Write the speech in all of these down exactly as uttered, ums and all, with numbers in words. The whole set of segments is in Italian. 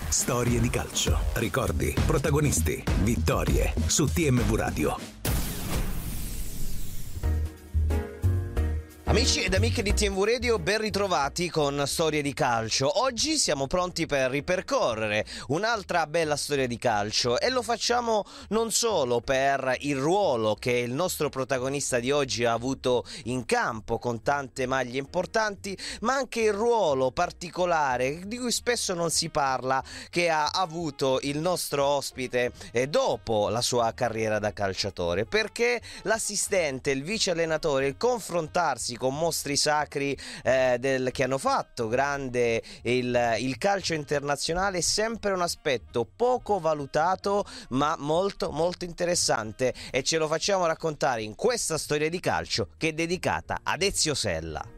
Storie di calcio, ricordi, protagonisti, vittorie su T M V Radio. Amici ed amiche di T M V Radio, ben ritrovati con Storie di Calcio. Oggi siamo pronti per ripercorrere un'altra bella storia di calcio e lo facciamo non solo per il ruolo che il nostro protagonista di oggi ha avuto in campo con tante maglie importanti, ma anche il ruolo particolare di cui spesso non si parla che ha avuto il nostro ospite eh, dopo la sua carriera da calciatore, perché l'assistente, il vice allenatore, il confrontarsi con mostri sacri eh, del, che hanno fatto grande il, il calcio internazionale è sempre un aspetto poco valutato ma molto molto interessante, e ce lo facciamo raccontare in questa storia di calcio che è dedicata ad Ezio Sella.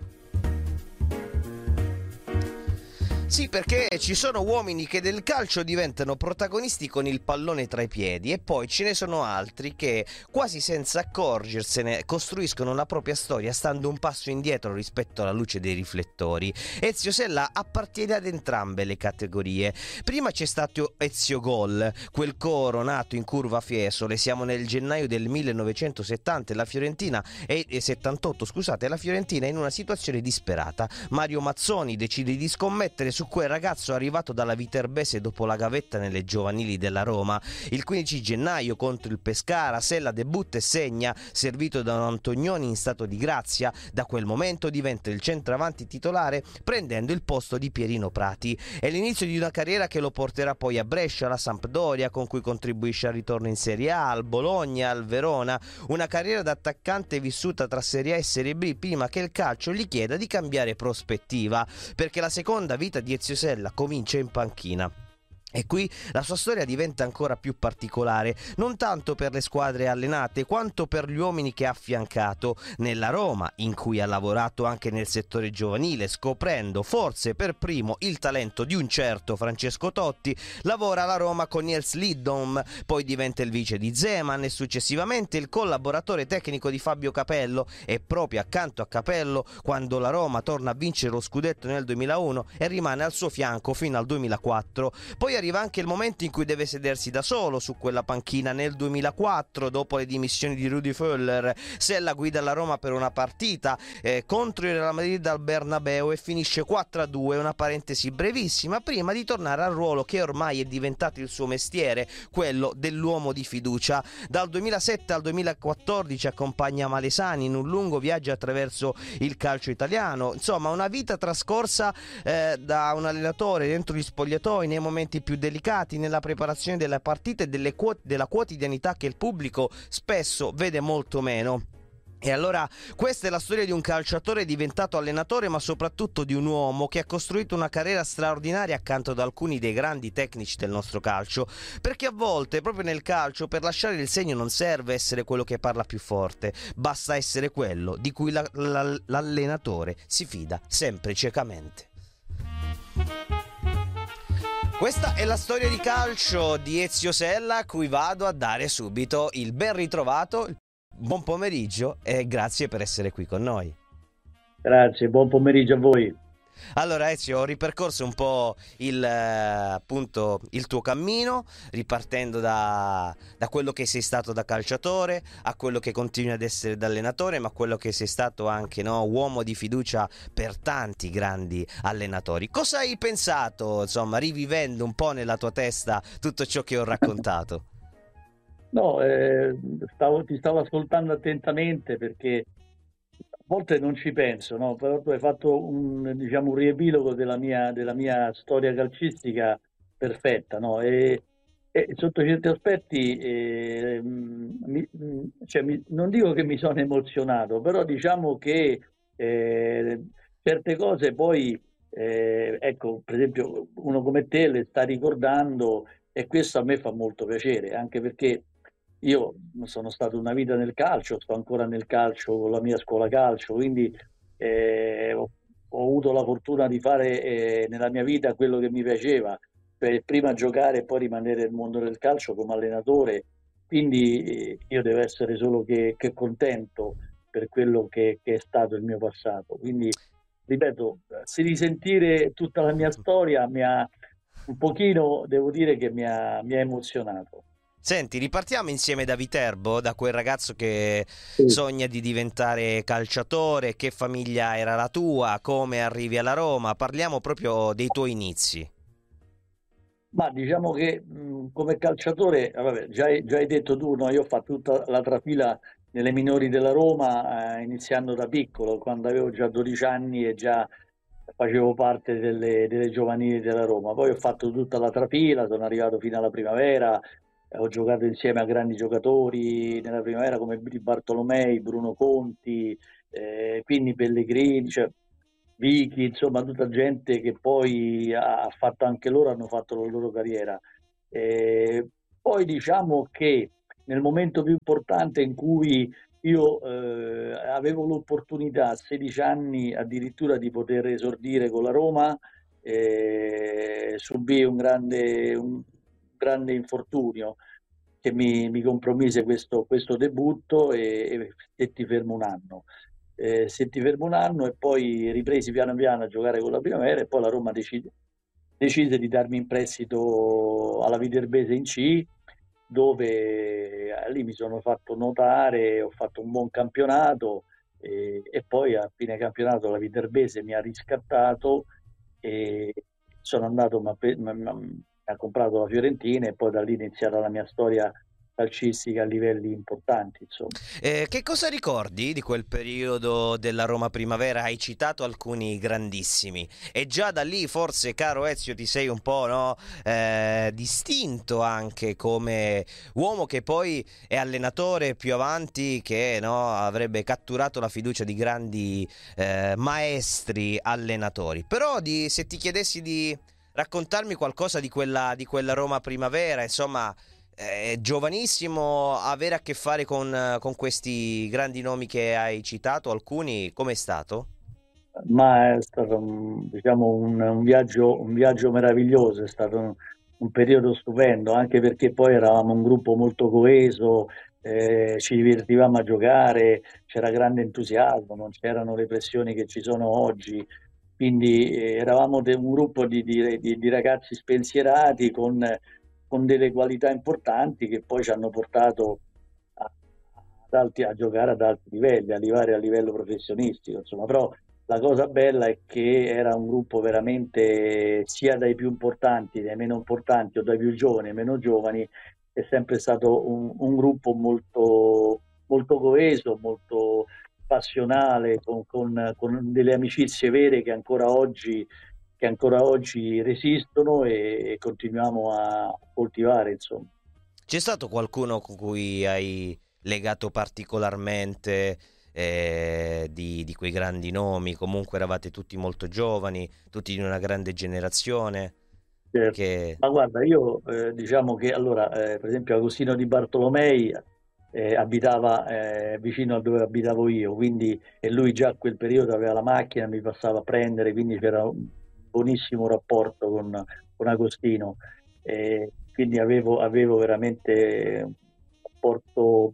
Sì, perché ci sono uomini che del calcio diventano protagonisti con il pallone tra i piedi, e poi ce ne sono altri che quasi senza accorgersene costruiscono la propria storia stando un passo indietro rispetto alla luce dei riflettori. Ezio Sella appartiene ad entrambe le categorie. Prima c'è stato Ezio Gol, quel coro nato in curva Fiesole. Siamo nel gennaio del millenovecentosettanta e la Fiorentina è, è settantotto, scusate, la Fiorentina è in una situazione disperata. Mario Mazzoni decide di scommettere su su quel ragazzo arrivato dalla Viterbese dopo la gavetta nelle giovanili della Roma. Il quindici gennaio contro il Pescara Sella debutta e segna, servito da un Antonioni in stato di grazia. Da quel momento diventa il centravanti titolare, prendendo il posto di Pierino Prati. È l'inizio di una carriera che lo porterà poi a Brescia, alla Sampdoria, con cui contribuisce al ritorno in Serie A, al Bologna, al Verona. Una carriera da attaccante vissuta tra Serie A e Serie B prima che il calcio gli chieda di cambiare prospettiva, perché la seconda vita di Ezio Sella comincia in panchina. E qui la sua storia diventa ancora più particolare, non tanto per le squadre allenate quanto per gli uomini che ha affiancato. Nella Roma, in cui ha lavorato anche nel settore giovanile, scoprendo forse per primo il talento di un certo Francesco Totti, lavora alla Roma con Nils Lidom, poi diventa il vice di Zeman e successivamente il collaboratore tecnico di Fabio Capello, e proprio accanto a Capello quando la Roma torna a vincere lo scudetto nel duemilauno e rimane al suo fianco fino al duemilaquattro. Poi arriva anche il momento in cui deve sedersi da solo su quella panchina nel duemilaquattro, dopo le dimissioni di Rudi Völler. Sella guida la Roma per una partita eh, contro il Real Madrid al Bernabeu e finisce quattro a due, una parentesi brevissima prima di tornare al ruolo che ormai è diventato il suo mestiere, quello dell'uomo di fiducia. Dal duemilasette al duemilaquattordici accompagna Malesani in un lungo viaggio attraverso il calcio italiano. Insomma, una vita trascorsa eh, da un allenatore dentro gli spogliatoi nei momenti più delicati, nella preparazione delle partite e delle quot- della quotidianità che il pubblico spesso vede molto meno. E allora questa è la storia di un calciatore diventato allenatore, ma soprattutto di un uomo che ha costruito una carriera straordinaria accanto ad alcuni dei grandi tecnici del nostro calcio, perché a volte proprio nel calcio per lasciare il segno non serve essere quello che parla più forte, basta essere quello di cui la- la- l'allenatore si fida sempre ciecamente. Questa è la storia di calcio di Ezio Sella, a cui vado a dare subito il ben ritrovato, buon pomeriggio e grazie per essere qui con noi. Grazie, buon pomeriggio a voi. Allora Ezio, ho ripercorso un po' il, eh, appunto, il tuo cammino, ripartendo da, da quello che sei stato da calciatore, a quello che continui ad essere da allenatore, ma quello che sei stato anche, no, uomo di fiducia per tanti grandi allenatori. Cosa hai pensato, insomma, rivivendo un po' nella tua testa tutto ciò che ho raccontato? No, eh, stavo, ti stavo ascoltando attentamente perché a volte non ci penso, no? Però tu hai fatto un, diciamo, un riepilogo della mia, della mia storia calcistica perfetta, no? E, e sotto certi aspetti, eh, mi- cioè, mi- non dico che mi sono emozionato, però diciamo che eh, certe cose poi, eh, ecco, per esempio, uno come te le sta ricordando e questo a me fa molto piacere, anche perché io sono stato una vita nel calcio, sto ancora nel calcio con la mia scuola calcio, quindi eh, ho, ho avuto la fortuna di fare eh, nella mia vita quello che mi piaceva, per prima giocare e poi rimanere nel mondo del calcio come allenatore, quindi eh, io devo essere solo che, che contento per quello che, che è stato il mio passato. Quindi, ripeto, si risentire tutta la mia storia mi ha un pochino devo dire che mi ha, mi ha emozionato. Senti, ripartiamo insieme da Viterbo, da quel ragazzo che Sì. sogna di diventare calciatore, che famiglia era la tua, come arrivi alla Roma, parliamo proprio dei tuoi inizi. Ma diciamo che mh, come calciatore, eh, vabbè, già, hai già hai detto tu, no? Io ho fatto tutta la trafila nelle minori della Roma, eh, iniziando da piccolo, quando avevo già dodici anni e già facevo parte delle, delle giovanili della Roma. Poi ho fatto tutta la trafila, sono arrivato fino alla primavera, eh, ho giocato insieme a grandi giocatori nella primavera come Di Bartolomei, Bruno Conti, eh, Pinni Pellegrini, cioè Vichi, insomma, tutta gente che poi ha fatto anche loro, hanno fatto la loro carriera. Eh, Poi diciamo che nel momento più importante in cui io eh, avevo l'opportunità a sedici anni addirittura di poter esordire con la Roma, eh, subì un grande, un grande infortunio che mi, mi compromise questo, questo debutto e, e stetti fermo un anno. Eh, stetti fermo un anno e poi ripresi piano piano a giocare con la primavera e poi la Roma decide, decise di darmi in prestito alla Viterbese in C, dove eh, lì mi sono fatto notare, ho fatto un buon campionato e, e poi a fine campionato la Viterbese mi ha riscattato e sono andato, ma, ma, ma, mi ha comprato la Fiorentina e poi da lì è iniziata la mia storia calcistica a livelli importanti, insomma. Eh, che cosa ricordi di quel periodo della Roma Primavera? Hai citato alcuni grandissimi e già da lì forse, caro Ezio, ti sei un po', no, eh, distinto anche come uomo che poi è allenatore più avanti, che, no, avrebbe catturato la fiducia di grandi eh, maestri allenatori. Però di, se ti chiedessi di raccontarmi qualcosa di quella, di quella Roma Primavera, insomma, è giovanissimo, avere a che fare con, con questi grandi nomi che hai citato, alcuni, com'è stato? Ma è stato un, diciamo, un, un viaggio, un viaggio meraviglioso, è stato un, un periodo stupendo, anche perché poi eravamo un gruppo molto coeso, eh, ci divertivamo a giocare, c'era grande entusiasmo, non c'erano le pressioni che ci sono oggi, quindi eh, eravamo de- un gruppo di, di- di- di ragazzi spensierati con, con delle qualità importanti che poi ci hanno portato a, ad alti- a giocare ad alti livelli, arrivare a livello professionistico, insomma, però la cosa bella è che era un gruppo veramente sia dai più importanti, dai meno importanti o dai più giovani ai meno giovani, è sempre stato un, un gruppo molto, molto coeso, molto passionale, con, con- con delle amicizie vere che ancora oggi, che ancora oggi resistono e, e continuiamo a coltivare, insomma. C'è stato qualcuno con cui hai legato particolarmente eh, di, di quei grandi nomi? Comunque eravate tutti molto giovani, tutti di una grande generazione, Certo. che... Ma guarda, io eh, diciamo che allora, eh, per esempio, Agostino Di Bartolomei eh, abitava eh, vicino a dove abitavo io, quindi e lui già a quel periodo aveva la macchina, mi passava a prendere, quindi c'era un buonissimo rapporto con, con Agostino. Eh, quindi avevo, avevo veramente un rapporto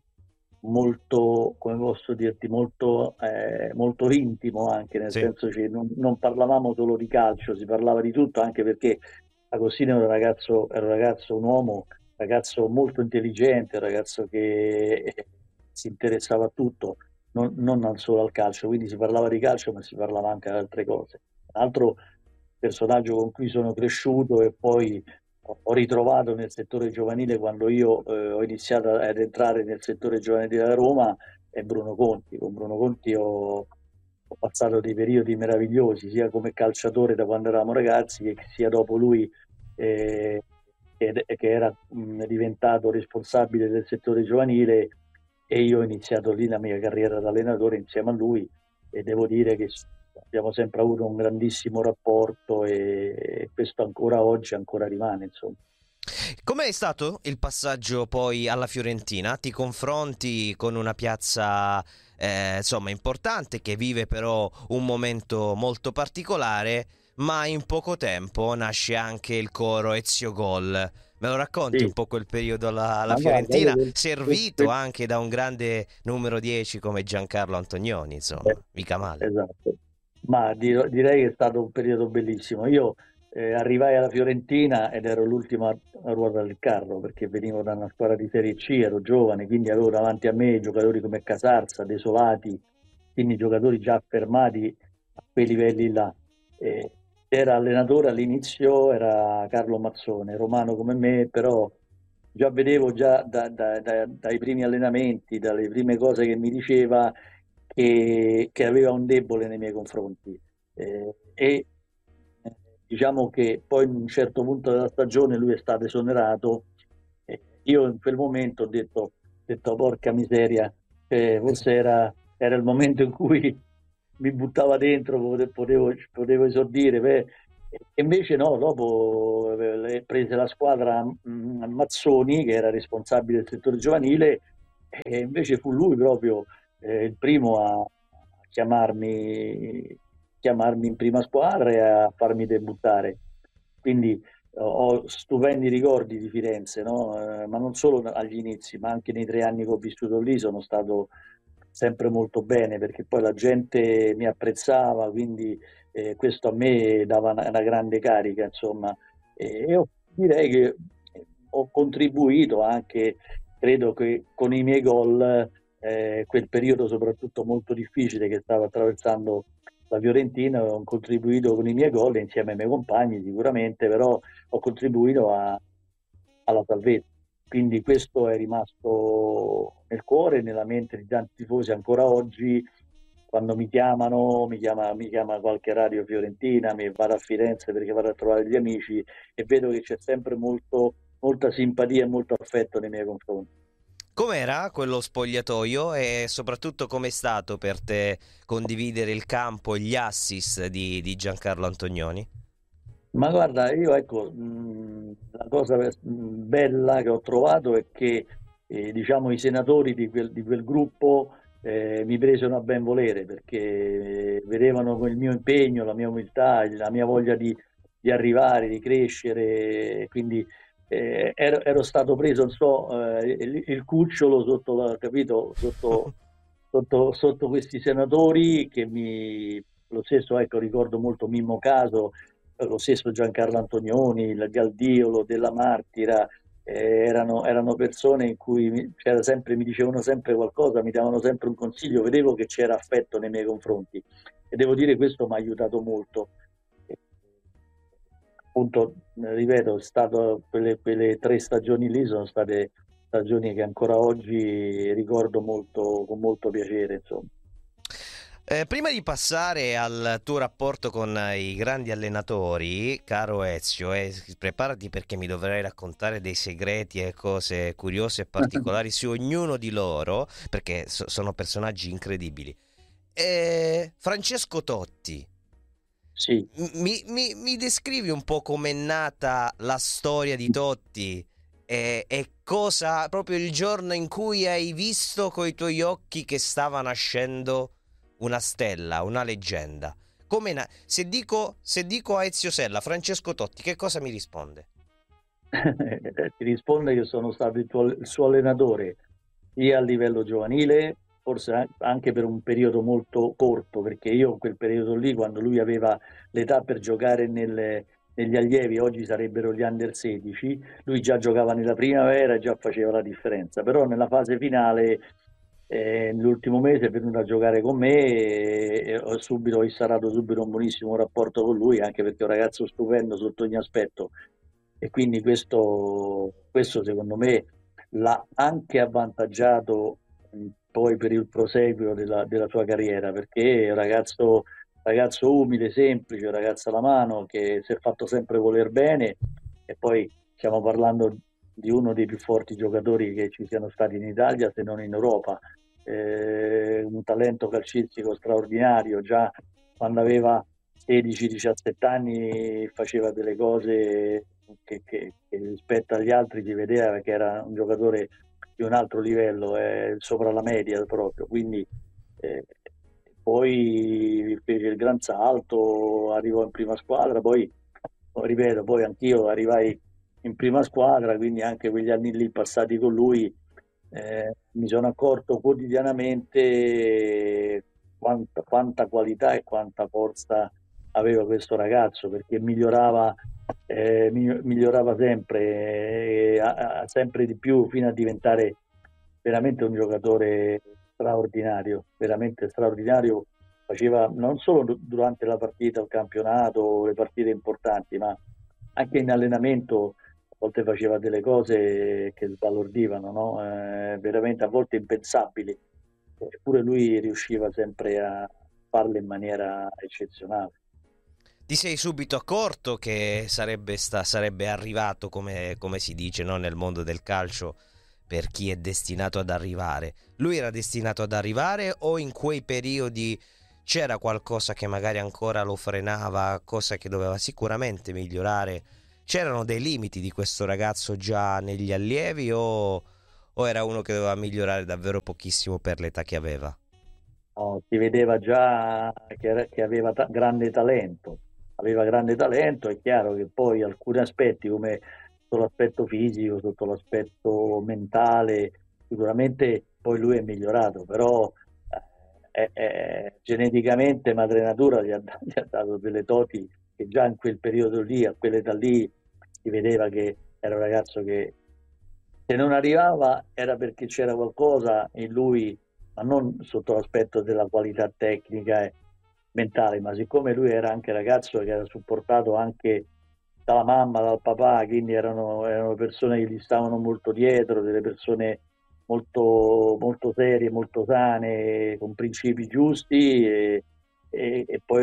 molto, come posso dirti, molto, eh, molto intimo anche, nel Sì. senso che non, non parlavamo solo di calcio, si parlava di tutto, anche perché Agostino era un ragazzo, era un ragazzo, un uomo, un ragazzo molto intelligente, un ragazzo che eh, si interessava a tutto, non, non solo al calcio, quindi si parlava di calcio, ma si parlava anche di altre cose. Un altro personaggio con cui sono cresciuto e poi ho ho ritrovato nel settore giovanile quando io eh, ho iniziato ad entrare nel settore giovanile della Roma è Bruno Conti. Con Bruno Conti ho, ho passato dei periodi meravigliosi, sia come calciatore da quando eravamo ragazzi, che sia dopo lui eh, che, che era mh, diventato responsabile del settore giovanile e io ho iniziato lì la mia carriera da allenatore insieme a lui e devo dire che abbiamo sempre avuto un grandissimo rapporto e questo ancora oggi ancora rimane, insomma. Com'è stato il passaggio poi alla Fiorentina? Ti confronti con una piazza eh, insomma importante che vive però un momento molto particolare, ma in poco tempo nasce anche il coro Ezio Gol. Me lo racconti un Sì, po' quel periodo alla, alla ma guarda, io Fiorentina, per- per- servito per- anche da un grande numero dieci come Giancarlo Antonioni, insomma, eh, mica male. esatto. Ma dirò- direi che è stato un periodo bellissimo. Io eh, arrivai alla Fiorentina ed ero l'ultima ruota del carro perché venivo da una squadra di Serie C, ero giovane, quindi avevo davanti a me giocatori come Casarza, Desolati, quindi giocatori già affermati a quei livelli là. Eh, era allenatore all'inizio, era Carlo Mazzone, romano come me, però già vedevo già da- da- da- dai primi allenamenti, dalle prime cose che mi diceva che, che aveva un debole nei miei confronti. Eh, e eh, diciamo che poi in un certo punto della stagione lui è stato esonerato. E io in quel momento ho detto, ho detto porca miseria, eh, forse era, era il momento in cui mi buttava dentro, pote- potevo, potevo esordire. Beh, e invece no, dopo eh, prese la squadra mm, a Mazzoni, che era responsabile del settore giovanile, e invece fu lui proprio eh, il primo a chiamarmi, chiamarmi in prima squadra e a farmi debuttare. Quindi ho stupendi ricordi di Firenze, no? Eh, ma non solo agli inizi, ma anche nei tre anni che ho vissuto lì sono stato sempre molto bene perché poi la gente mi apprezzava, quindi eh, questo a me dava una, una grande carica, insomma. E io direi che ho contribuito anche, credo che con i miei gol, eh, quel periodo soprattutto molto difficile che stava attraversando la Fiorentina, ho contribuito con i miei gol insieme ai miei compagni sicuramente, però ho contribuito a- alla salvezza. Quindi questo è rimasto nel cuore e nella mente di tanti tifosi ancora oggi. Quando mi chiamano, mi chiama, mi chiama qualche radio fiorentina, mi vado a Firenze perché vado a trovare gli amici e vedo che c'è sempre molto, molta simpatia e molto affetto nei miei confronti. Com'era quello spogliatoio e soprattutto com'è stato per te condividere il campo e gli assist di, di Giancarlo Antonioni? Ma guarda, io ecco, mh, la cosa mh, bella che ho trovato è che eh, diciamo, i senatori di quel, di quel gruppo eh, mi presero a ben volere perché eh, vedevano il mio impegno, la mia umiltà, la mia voglia di, di arrivare, di crescere, quindi eh, ero, ero stato preso, non so, eh, il, il cucciolo sotto, la, capito, sotto, sotto, sotto questi senatori che mi, lo stesso, ecco, ricordo molto Mimmo Caso, lo stesso Giancarlo Antonioni, il Galdiolo, Della Martira, eh, erano, erano persone in cui mi, c'era sempre, mi dicevano sempre qualcosa, mi davano sempre un consiglio, vedevo che c'era affetto nei miei confronti e devo dire questo mi ha aiutato molto. E, appunto, eh, ripeto, è stato, quelle, quelle tre stagioni lì sono state stagioni che ancora oggi ricordo molto, con molto piacere, insomma. Eh, prima di passare al tuo rapporto con i grandi allenatori, caro Ezio, eh, preparati perché mi dovrai raccontare dei segreti e cose curiose e particolari su ognuno di loro, perché so- sono personaggi incredibili. Eh, Francesco Totti, Sì. m- mi, mi- mi descrivi un po' com'è nata la storia di Totti e, e cosa, proprio il giorno in cui hai visto coi tuoi occhi che stava nascendo una stella, una leggenda. Come na- se dico, se dico a Ezio Sella, Francesco Totti, che cosa mi risponde? Ti risponde che sono stato il, tuo- il suo allenatore sia a livello giovanile, forse an- anche per un periodo molto corto, perché io in quel periodo lì, quando lui aveva l'età per giocare nelle- negli allievi, oggi sarebbero gli under sedici, lui già giocava nella primavera e già faceva la differenza, però nella fase finale, eh, nell'ultimo mese è venuto a giocare con me e, e ho subito ho instaurato subito un buonissimo rapporto con lui, anche perché è un ragazzo stupendo sotto ogni aspetto e quindi questo, questo secondo me l'ha anche avvantaggiato mh, poi per il proseguio della, della sua carriera, perché è un ragazzo, ragazzo umile, semplice, un ragazzo alla mano che si è fatto sempre voler bene e poi stiamo parlando di uno dei più forti giocatori che ci siano stati in Italia, se non in Europa. Eh, un talento calcistico straordinario, già quando aveva sedici diciassette anni faceva delle cose che, che- che rispetto agli altri si vedeva che era un giocatore di un altro livello, eh, sopra la media proprio. Quindi eh, poi fece il gran salto, arrivò in prima squadra, poi ripeto, poi anch'io arrivai in prima squadra, quindi anche quegli anni lì passati con lui eh, mi sono accorto quotidianamente quanta, quanta qualità e quanta forza aveva questo ragazzo, perché migliorava, eh, mi- migliorava sempre, eh, a- a- sempre di più, fino a diventare veramente un giocatore straordinario, veramente straordinario. Faceva non solo du- durante la partita, il campionato, le partite importanti, ma anche in allenamento a volte faceva delle cose che sbalordivano, no? Eh, veramente a volte impensabili. Eppure lui riusciva sempre a farle in maniera eccezionale. Ti sei subito accorto che sarebbe, sta, sarebbe arrivato, come, come si dice, no, nel mondo del calcio, per chi è destinato ad arrivare. Lui era destinato ad arrivare o in quei periodi c'era qualcosa che magari ancora lo frenava, cosa che doveva sicuramente migliorare? C'erano dei limiti di questo ragazzo già negli allievi o, o era uno che doveva migliorare davvero pochissimo per l'età che aveva? No, si vedeva già che, era- che aveva ta- grande talento, aveva grande talento, è chiaro che poi alcuni aspetti come sotto l'aspetto fisico, sotto l'aspetto mentale, sicuramente poi lui è migliorato, però eh, è- è- geneticamente madre natura gli ha, gli ha dato delle doti che già in quel periodo lì, a quell'età lì, si vedeva che era un ragazzo che se non arrivava era perché c'era qualcosa in lui, ma non sotto l'aspetto della qualità tecnica e mentale, ma siccome lui era anche ragazzo che era supportato anche dalla mamma, dal papà, quindi erano, erano persone che gli stavano molto dietro, delle persone molto, molto serie, molto sane, con principi giusti e, e- e poi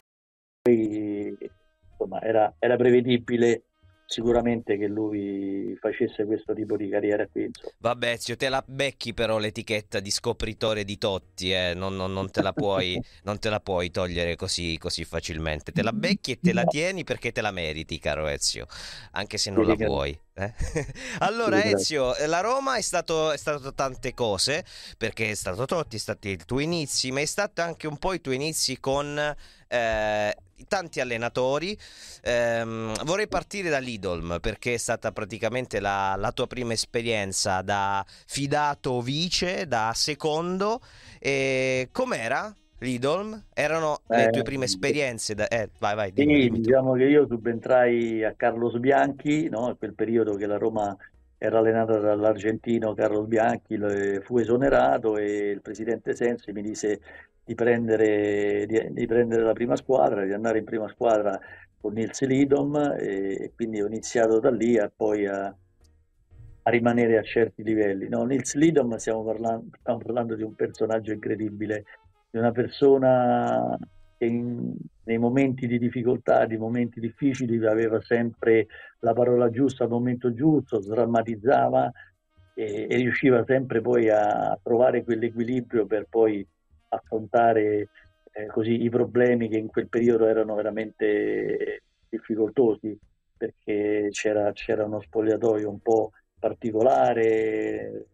insomma, era, era prevedibile sicuramente che lui facesse questo tipo di carriera qui, insomma. Vabbè, zio, te la becchi però l'etichetta di scopritore di Totti, eh? non, non- non te la puoi, non te la puoi togliere così, così facilmente. Te la becchi e te la No, tieni perché te la meriti, caro Ezio, anche se ti non la ringrazio, vuoi. eh. ti Allora, ringrazio. Ezio, la Roma è stato, è stato tante cose, perché è stato Totti, è stati i tuoi inizi, ma è stato anche un po' i tuoi inizi con eh, tanti allenatori. Ehm, vorrei partire da Lidolm perché è stata praticamente la, la tua prima esperienza da fidato vice, da secondo. E com'era Lidolm? Erano le tue Eh, prime esperienze? Da... Eh, vai, vai, dimmi, sì, dimmi tu. diciamo che io subentrai a Carlos Bianchi, no? In quel periodo che la Roma era allenata dall'argentino Carlos Bianchi, lo- fu esonerato e il presidente Sensi mi disse di prendere, di, di prendere la prima squadra, di andare in prima squadra con Nils Lidom e, e quindi ho iniziato da lì a poi a, a rimanere a certi livelli. No, Nils Lidom stiamo parlando, stiamo parlando di un personaggio incredibile, di una persona che in- nei momenti di difficoltà, di momenti difficili, aveva sempre la parola giusta al momento giusto, sdrammatizzava e, e riusciva sempre poi a trovare quell'equilibrio per poi affrontare eh, così i problemi che in quel periodo erano veramente difficoltosi, perché c'era, c'era uno spogliatoio un po' particolare.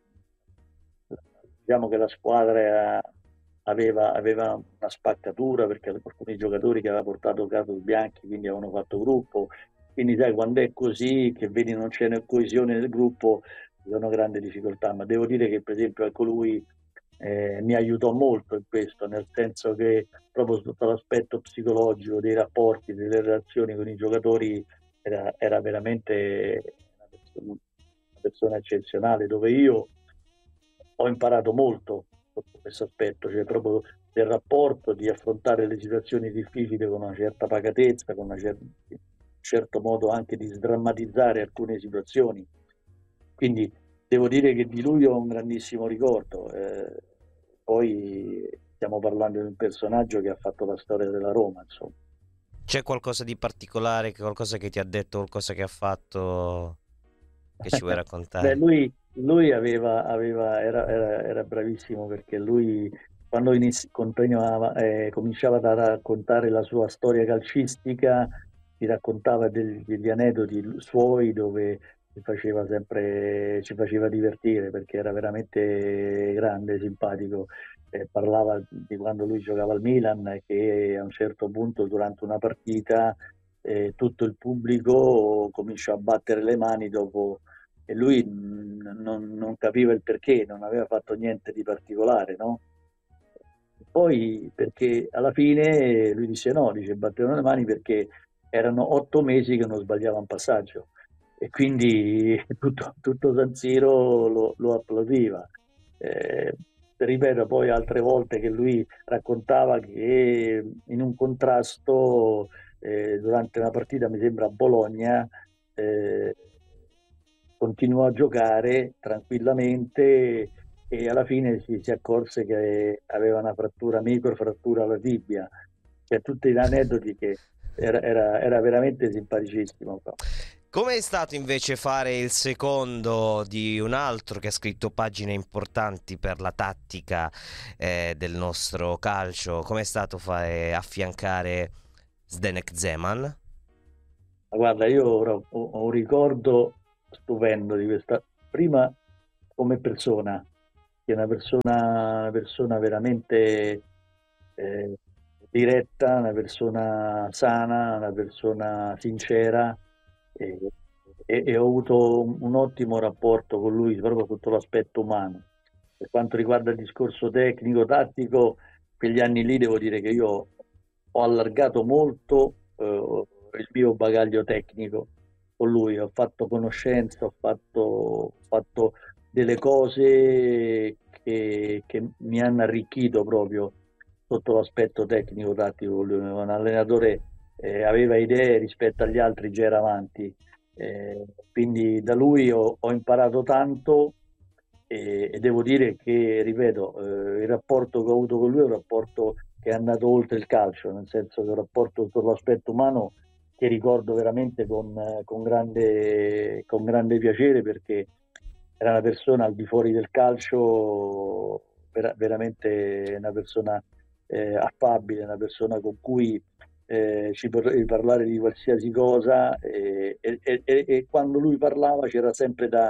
Diciamo che la squadra aveva, aveva una spaccatura perché alcuni giocatori che aveva portato Carlos Bianchi quindi avevano fatto gruppo. Quindi sai, quando è così, che vedi non c'è né coesione nel gruppo, ci sono grandi difficoltà. Ma devo dire che per esempio ecco lui eh, mi aiutò molto in questo, nel senso che proprio sotto l'aspetto psicologico dei rapporti, delle relazioni con i giocatori era, era veramente una persona, una persona eccezionale, dove io ho imparato molto sotto questo aspetto, cioè proprio del rapporto, di affrontare le situazioni difficili con una certa pacatezza, con una cer- un certo modo anche di sdrammatizzare alcune situazioni. Quindi devo dire che di lui ho un grandissimo ricordo. Eh, poi stiamo parlando di un personaggio che ha fatto la storia della Roma, insomma. C'è qualcosa di particolare, qualcosa che ti ha detto, qualcosa che ha fatto che ci vuoi Beh, raccontare? lui, lui aveva, aveva- era, era- era bravissimo perché lui, quando inizi- continuava, eh, cominciava a raccontare la sua storia calcistica, ti raccontava degli, degli aneddoti suoi dove ci faceva sempre, ci faceva divertire perché era veramente grande, simpatico. Eh, parlava di quando lui giocava al Milan e che a un certo punto durante una partita eh, tutto il pubblico cominciò a battere le mani dopo e lui mh, non, non capiva il perché, non aveva fatto niente di particolare, no? poi perché alla fine lui disse no, dice battevano le mani perché erano otto mesi che non sbagliava un passaggio e quindi tutto, tutto San Siro lo, lo applaudiva. Eh, ripeto poi altre volte che lui raccontava che in un contrasto eh, durante una partita, mi sembra a Bologna, eh, continuò a giocare tranquillamente e alla fine si, si accorse che aveva una frattura, microfrattura alla tibia. Cioè, tutti gli aneddoti che era, era, era veramente simpaticissimo. Come è stato invece fare il secondo di un altro che ha scritto pagine importanti per la tattica eh, del nostro calcio? Come è stato fare affiancare Zdenek Zeman? Ma guarda, io ora ho, ho un ricordo stupendo di questa, prima come persona, che è una persona, una persona veramente eh, diretta, una persona sana, una persona sincera e, e- e ho avuto un, un ottimo rapporto con lui proprio sotto l'aspetto umano. Per quanto riguarda il discorso tecnico, tattico, quegli anni lì devo dire che io ho allargato molto eh, il mio bagaglio tecnico con lui, ho fatto conoscenza, ho fatto, ho fatto delle cose che, che mi hanno arricchito proprio sotto l'aspetto tecnico tattico. Lui, un allenatore eh, aveva idee rispetto agli altri, già era avanti. Eh, quindi da lui ho, ho imparato tanto e, e devo dire che, ripeto, eh, il rapporto che ho avuto con lui è un rapporto che è andato oltre il calcio, nel senso che è un rapporto per l'aspetto umano che ricordo veramente con, con grande, con grande piacere perché era una persona al di fuori del calcio, vera- veramente una persona eh, affabile, una persona con cui eh, ci potevi parlare di qualsiasi cosa e, e- e- e quando lui parlava c'era sempre da,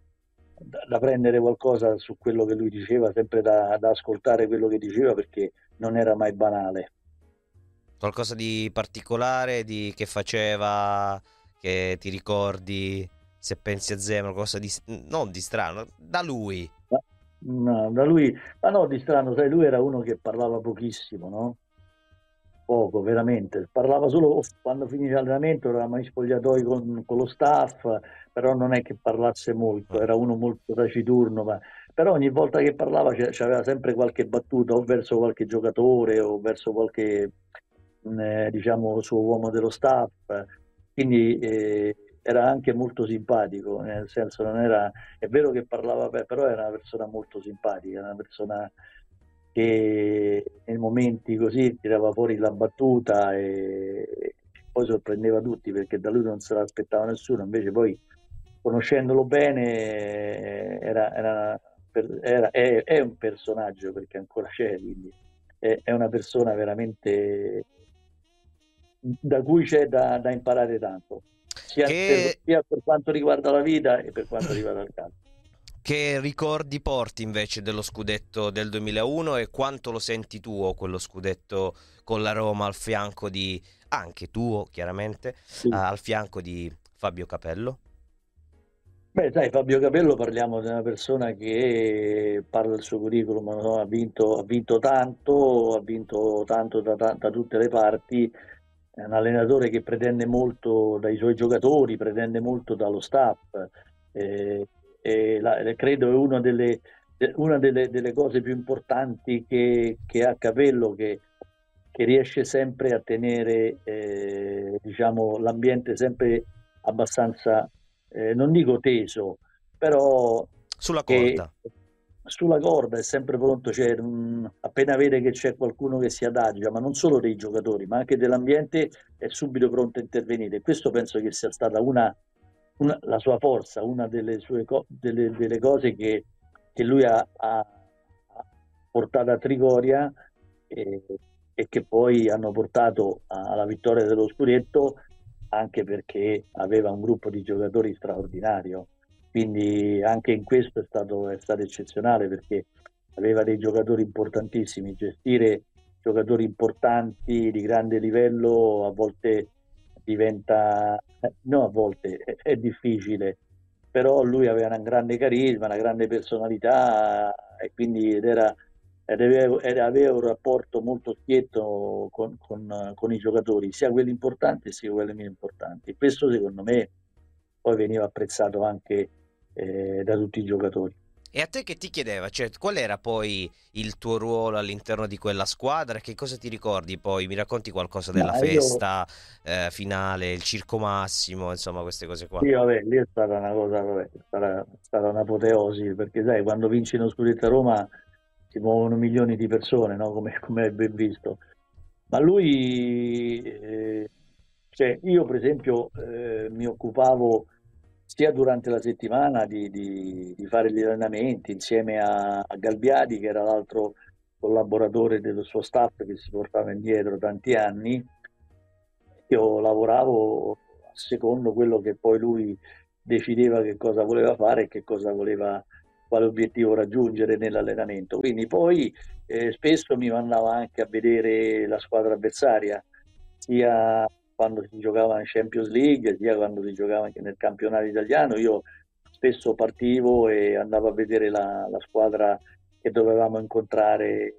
da- da prendere qualcosa su quello che lui diceva, sempre da, da ascoltare quello che diceva perché non era mai banale. Qualcosa di particolare di, che faceva, che ti ricordi, se pensi a Zeman, qualcosa di, non di strano, da lui. Ma, no, da lui, ma no, di strano, sai, lui era uno che parlava pochissimo, no? Poco, veramente. Parlava solo quando finiva l'allenamento, eravamo in spogliatoi con, con lo staff, però non è che parlasse molto, era uno molto taciturno, ma però ogni volta che parlava c'è- c'aveva sempre qualche battuta o verso qualche giocatore o verso qualche, mh, eh, diciamo, suo uomo dello staff. Quindi eh, era anche molto simpatico, nel senso non era, è vero che parlava, beh, però era una persona molto simpatica, una persona che nei momenti così tirava fuori la battuta e poi sorprendeva tutti perché da lui non se l'aspettava nessuno, invece poi conoscendolo bene era, era- era- è, è un personaggio perché ancora c'è, quindi è, è una persona veramente da cui c'è da, da imparare tanto, sia per, Che, sia per quanto riguarda la vita e per quanto riguarda il calcio. che ricordi porti invece dello scudetto del duemilauno e quanto lo senti tuo, quello scudetto con la Roma al fianco di, anche tuo chiaramente, eh, Sì. al fianco di Fabio Capello? Beh, sai, Fabio Capello parliamo di una persona che parla del suo curriculum, no? Ha vinto, ha vinto tanto, ha vinto tanto da, da- da tutte le parti, è un allenatore che pretende molto dai suoi giocatori, pretende molto dallo staff, eh, e la- e credo è una delle, de- una delle- delle cose più importanti che, che ha Capello, che, che riesce sempre a tenere, eh, diciamo, l'ambiente sempre abbastanza eh, non dico teso, però Sulla che corda. sulla corda è sempre pronto, cioè, mh, appena vede che c'è qualcuno che si adagia, ma non solo dei giocatori, ma anche dell'ambiente, è subito pronto a intervenire. E questo penso che sia stata una, una- la sua forza, una delle sue co- delle, delle cose che, che lui ha, ha- ha portato a Trigoria e, e che poi hanno portato a- alla vittoria dello scudetto anche perché aveva un gruppo di giocatori straordinario. Quindi anche in questo è stato, è stato eccezionale perché aveva dei giocatori importantissimi. Gestire giocatori importanti di grande livello a volte diventa, eh, no, a volte è, è difficile, però lui aveva un grande carisma, una grande personalità e quindi ed era, ed aveva, ed aveva un rapporto molto schietto con, con, con i giocatori, sia quelli importanti sia quelli meno importanti. Questo secondo me poi veniva apprezzato anche eh, da tutti i giocatori. E a te che ti chiedeva? Cioè, qual era poi il tuo ruolo all'interno di quella squadra? Che cosa ti ricordi poi? Mi racconti qualcosa della Ma io, festa eh, finale, il Circo Massimo, insomma, queste cose qua. Sì, vabbè, lì è stata una cosa, vabbè, è stata, è stata un'apoteosi, perché sai, quando vinci lo scudetto a Roma si muovono milioni di persone, no? Come, come hai ben visto. Ma lui, eh, cioè, io per esempio eh, mi occupavo sia durante la settimana di, di- di fare gli allenamenti insieme a, a Galbiadi, che era l'altro collaboratore dello suo staff che si portava indietro tanti anni. Io lavoravo secondo quello che poi lui decideva che cosa voleva fare e che cosa voleva, quale obiettivo raggiungere nell'allenamento. Quindi poi eh, spesso mi mandava anche a vedere la squadra avversaria, sia quando si giocava in Champions League, sia quando si giocava anche nel campionato italiano. Io spesso partivo e andavo a vedere la, la squadra che dovevamo incontrare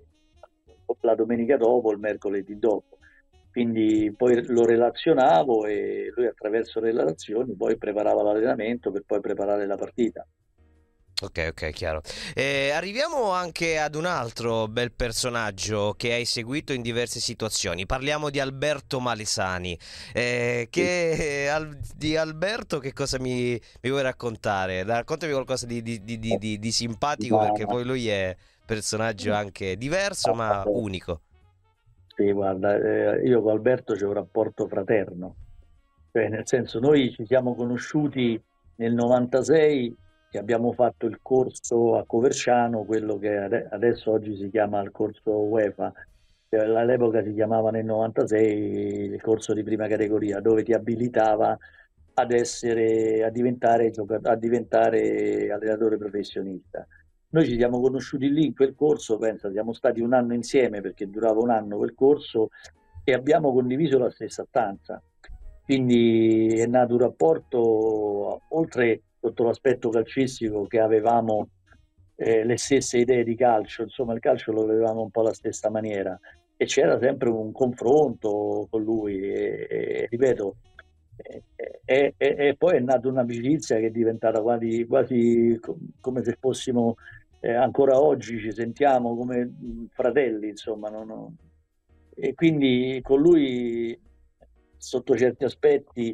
la domenica dopo, il mercoledì dopo. Quindi poi lo relazionavo e lui attraverso le relazioni poi preparava l'allenamento per poi preparare la partita. Ok, ok, chiaro. Eh, arriviamo anche ad un altro bel personaggio che hai seguito in diverse situazioni. Parliamo di Alberto Malesani. Eh, Sì. che, al- di Alberto che cosa mi, mi vuoi raccontare? Dai, raccontami qualcosa di, di- di- di- di- di simpatico, Ma perché poi lui è personaggio anche diverso ma unico. sì, guarda, eh, io con Alberto c'è un rapporto fraterno, cioè nel senso noi ci siamo conosciuti nel novantasei che abbiamo fatto il corso a Coverciano, quello che ade- adesso oggi si chiama il corso UEFA, che all'epoca si chiamava nel novantasei il corso di prima categoria, dove ti abilitava ad essere, a diventare, gioca- a diventare allenatore professionista. Noi ci siamo conosciuti lì in quel corso, pensa, siamo stati un anno insieme perché durava un anno quel corso e abbiamo condiviso la stessa stanza. Quindi è nato un rapporto, oltre sotto l'aspetto calcistico, che avevamo eh, le stesse idee di calcio, insomma il calcio lo vedevamo un po' alla stessa maniera e c'era sempre un confronto con lui e, e, ripeto, e, e- e- e poi è nata un'amicizia che è diventata quasi, quasi co- come se fossimo eh, ancora oggi ci sentiamo come mh, fratelli, insomma, non- non- e quindi con lui sotto certi aspetti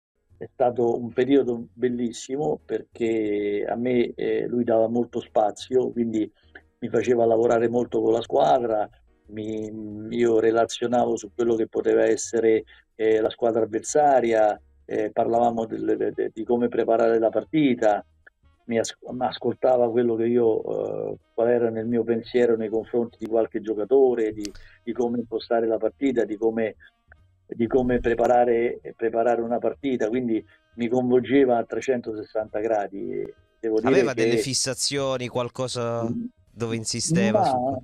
è stato un periodo bellissimo perché a me eh, lui dava molto spazio, quindi mi faceva lavorare molto con la squadra, mi- io relazionavo su quello che poteva essere eh, la squadra avversaria, eh, parlavamo del- de- de- di come preparare la partita, mi as- ascoltava quello che io, eh, qual era nel mio pensiero nei confronti di qualche giocatore, di, di come impostare la partita, di come, di come preparare, preparare una partita, quindi mi coinvolgeva a trecentosessanta gradi. E devo dire Aveva delle che fissazioni, qualcosa dove insisteva ma, su... que-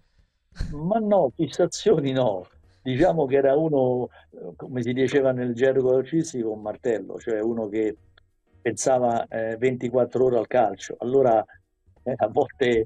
ma no, fissazioni no. Diciamo che era uno, eh, come si diceva nel gergo calcistico, un martello, cioè uno che pensava eh, ventiquattro ore al calcio. Allora eh, a volte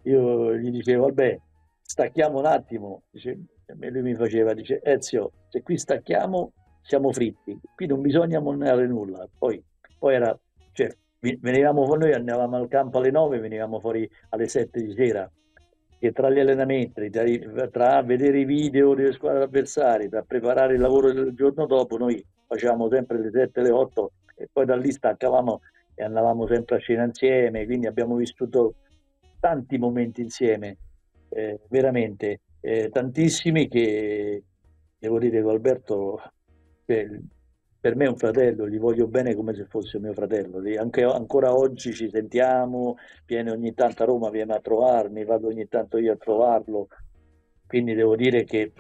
io gli dicevo, vabbè, stacchiamo un attimo. Dice, e lui mi faceva, dice, Ezio, se qui stacchiamo siamo fritti, qui non bisogna mollare nulla. Poi, poi era, cioè, vi- venivamo con noi, andavamo al campo alle nove, venivamo fuori alle sette di sera. E tra gli allenamenti, tra, tra vedere i video delle squadre avversarie, tra preparare il lavoro del giorno dopo, noi facevamo sempre le sette, le otto e poi da lì staccavamo e andavamo sempre a cena insieme, quindi abbiamo vissuto tanti momenti insieme, eh, veramente eh, tantissimi che devo dire che Alberto cioè, per me è un fratello, gli voglio bene come se fosse mio fratello. Lì Anche, ancora oggi ci sentiamo, viene ogni tanto a Roma, viene a trovarmi, vado ogni tanto io a trovarlo. Quindi devo dire che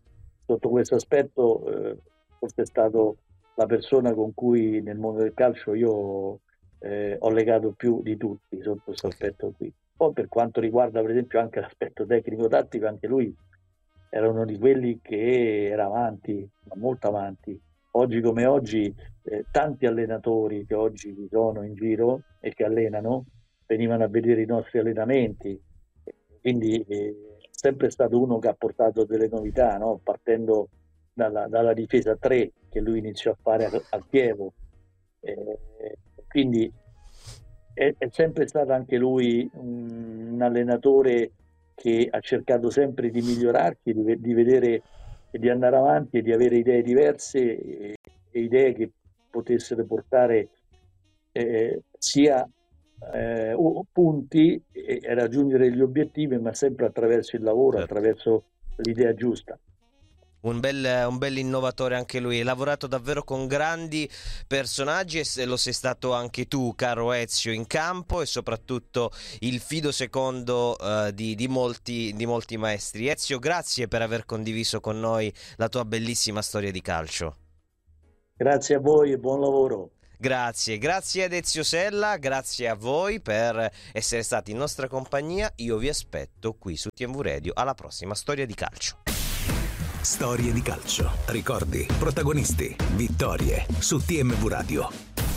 sotto questo aspetto eh, forse è stato la persona con cui nel mondo del calcio io eh, ho legato più di tutti sotto questo Ok. aspetto qui. Poi per quanto riguarda per esempio anche l'aspetto tecnico-tattico, anche lui era uno di quelli che era avanti, ma molto avanti. Oggi come oggi eh, tanti allenatori che oggi ci sono in giro e che allenano venivano a vedere i nostri allenamenti, quindi eh, sempre stato uno che ha portato delle novità, no? Partendo dalla, dalla difesa tre che lui iniziò a fare al, al Chievo. Eh, quindi è, è sempre stato anche lui un, un allenatore che ha cercato sempre di migliorarsi, di, di vedere e di andare avanti e di avere idee diverse e, e idee che potessero portare eh, sia eh, punti e, e raggiungere gli obiettivi, ma sempre attraverso il lavoro, certo. attraverso l'idea giusta. Un bel, un bel innovatore anche lui, ha lavorato davvero con grandi personaggi e lo sei stato anche tu, caro Ezio, in campo, e soprattutto il fido secondo uh, di, di, molti, di molti maestri. Ezio, grazie per aver condiviso con noi la tua bellissima storia di calcio. Grazie a voi e buon lavoro. Grazie, grazie ad Ezio Sella, grazie a voi per essere stati in nostra compagnia. Io vi aspetto qui su T M V Radio alla prossima storia di calcio. Storie di calcio, ricordi, protagonisti, vittorie su T M V Radio.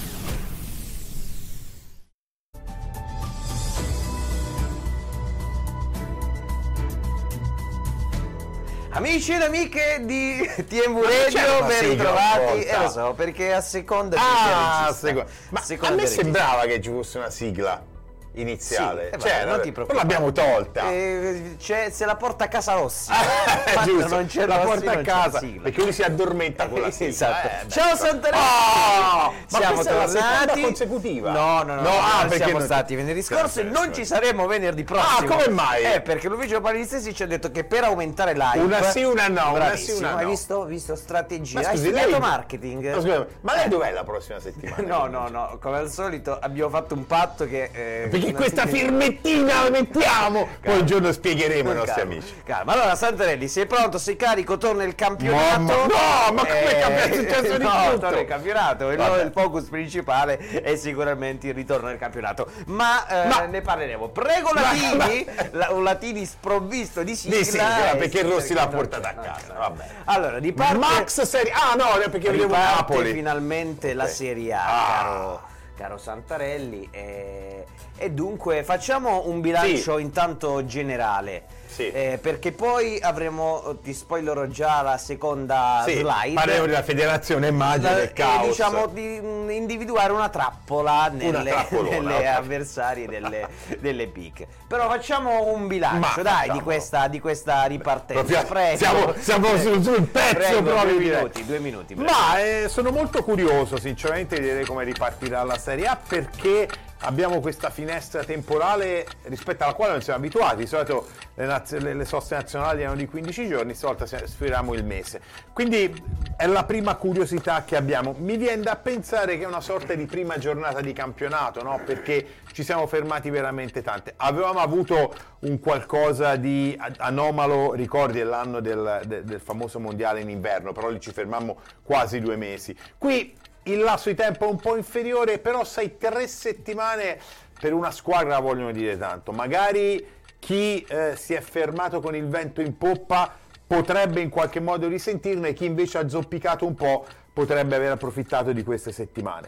Amici ed amiche di T M V Radio, ben ritrovati. Eh, lo so, perché a seconda di ah, seco- ma seconda a me sembrava che ci fosse una sigla iniziale, sì, eh, cioè, non ti però l'abbiamo tolta. Eh, c'è, se la porta a casa Rossi, ah, giusto, non c'è la Rossi, porta a casa perché lui si addormenta con la sigla. Esatto. Eh, Ciao Santarelli, oh, siamo ma tornati è la seconda consecutiva. No, no, no, no, ah, non perché siamo non stati venerdì scorso e non ci saremo venerdì prossimo. Ah, come mai? Eh, perché l'ufficio palistesi ci ha detto che per aumentare l'hype, una sì, una no, una sì, una no. Hai visto, visto strategia? Ma Hai scusi, studiato lei... marketing? Ma, scusi, ma lei dov'è la prossima settimana? No, no, no, come al solito abbiamo fatto un patto che eh, perché questa firma mettina la mettiamo, poi un giorno spiegheremo ai nostri amici. Calma. Allora Santarelli, sei pronto, sei carico, torna il campionato? No, no, ma come eh, è successo di no, tutto? torna il campionato, il, il focus principale è sicuramente il ritorno del campionato, ma, eh, ma ne parleremo. Prego Latini, la, un Latini sprovvisto di sigla, di sigla eh, perché sì, Rossi l'ha non portata c'è, a casa. non Vabbè. Allora, di parte Max Serie Ah, no, perché vedevo riparte Napoli. finalmente okay. la Serie A, ah. caro caro Santarelli, e, e dunque facciamo un bilancio sì. intanto generale, sì. eh, perché poi avremo, ti spoilerò già la seconda sì, slide, parliamo della federazione immagine del caos, e diciamo di mh, individuare una trappola nelle, nelle okay. avversarie delle, delle picche. Però facciamo un bilancio, Ma, dai, di questa, di questa ripartenza. Prego. Siamo, siamo sul, sul pezzo Prego, proprio. Due minuti, due minuti. Prego. Ma eh, sono molto curioso sinceramente di vedere come ripartirà la Serie A, perché abbiamo questa finestra temporale rispetto alla quale non siamo abituati. Di solito le, naz- le soste nazionali erano di quindici giorni, stavolta sforiamo il mese. Quindi è la prima curiosità che abbiamo. Mi viene da pensare che è una sorta di prima giornata di campionato, no? Perché ci siamo fermati veramente tante. Avevamo avuto un qualcosa di anomalo, ricordi, l'anno del, del, del famoso mondiale in inverno, però lì ci fermammo quasi due mesi. Qui il lasso di tempo è un po' inferiore, però sai, tre settimane per una squadra vogliono dire tanto. Magari chi eh, si è fermato con il vento in poppa potrebbe in qualche modo risentirne, chi invece ha zoppicato un po' potrebbe aver approfittato di queste settimane.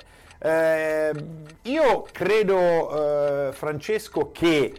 Eh, io credo, eh, Francesco, che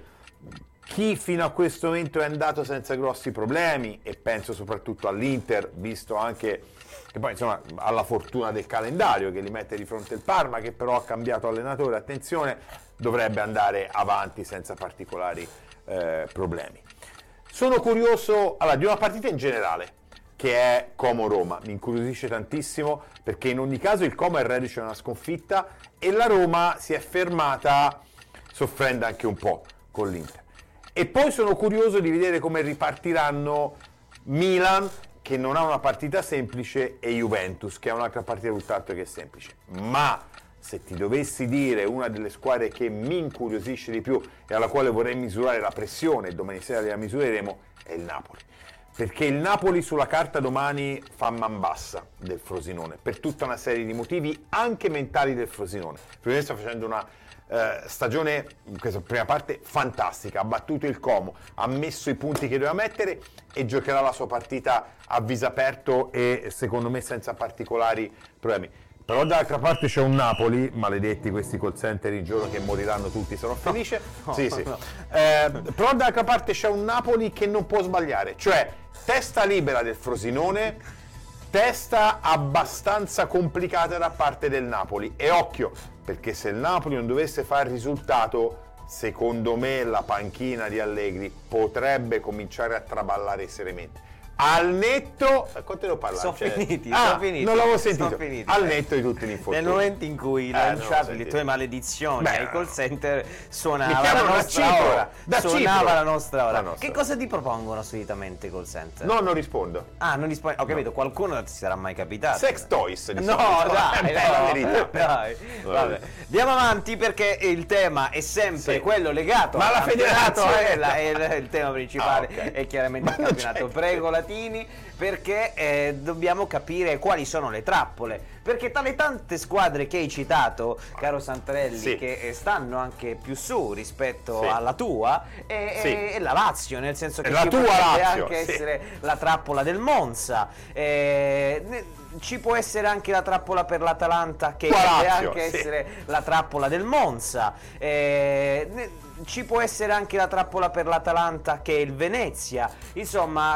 chi fino a questo momento è andato senza grossi problemi, e penso soprattutto all'Inter, visto anche e poi insomma alla fortuna del calendario che li mette di fronte il Parma, che però ha cambiato allenatore, attenzione, dovrebbe andare avanti senza particolari eh, problemi. Sono curioso allora, di una partita in generale, che è Como-Roma, mi incuriosisce tantissimo, perché in ogni caso il Como è reduce da una sconfitta e la Roma si è fermata soffrendo anche un po' con l'Inter. E poi sono curioso di vedere come ripartiranno Milan, che non ha una partita semplice, e Juventus, che ha un'altra partita tutt'altro che semplice. Ma se ti dovessi dire una delle squadre che mi incuriosisce di più e alla quale vorrei misurare la pressione, e domani sera la misureremo, è il Napoli. Perché il Napoli sulla carta domani fa man bassa del Frosinone, per tutta una serie di motivi anche mentali del Frosinone. Il Frosinone sta facendo una eh, stagione, in questa prima parte, fantastica, ha battuto il Como, ha messo i punti che doveva mettere e giocherà la sua partita a viso aperto e secondo me senza particolari problemi. Però dall'altra parte c'è un Napoli, maledetti questi call center in giorno che moriranno tutti, sono felice. No, sì, no, sì. no. Eh, però dall'altra parte c'è un Napoli che non può sbagliare, cioè testa libera del Frosinone, testa abbastanza complicata da parte del Napoli. E occhio, perché se il Napoli non dovesse fare il risultato, secondo me la panchina di Allegri potrebbe cominciare a traballare seriamente. Al netto, quanto devo parlare? Sono Cioè- finiti, ah, sono finiti. non l'avevo sentito. Sono finiti. Al netto di tutti gli infortuni. Nel momento in cui Eh, non l'avevo lanciavi le sentito. tue maledizioni Beh, ai call center, Mi suonava la chiamano da nostra Cipro, ora. da Suonava Cipro. la nostra ora. La nostra. Che cosa ti propongono solitamente i call center? No, non rispondo. Ah, non rispondi. Ho capito, qualcuno ti sarà mai capitato. Sex toys. di No, solito. dai, È la verità. dai. Vabbè. Andiamo avanti perché il tema è sempre Sì. quello legato Ma al la campionato, federazione- è, la- è il, il tema principale, Ah, ok. è chiaramente Ma il non campionato. c'è- Prego Latini, perché eh, dobbiamo capire quali sono le trappole, perché tra le tante squadre che hai citato, caro Santarelli, Sì. che eh, stanno anche più su rispetto Sì. alla tua, è, Sì. è- è la Lazio, nel senso che È la ci tua potrebbe Lazio, anche sì. essere la trappola del Monza, eh, ne- ci può essere anche la trappola per l'Atalanta, che Tua potrebbe Lazio, anche sì. essere la trappola del Monza, eh, ne- ci può essere anche la trappola per l'Atalanta, che è il Venezia. Insomma,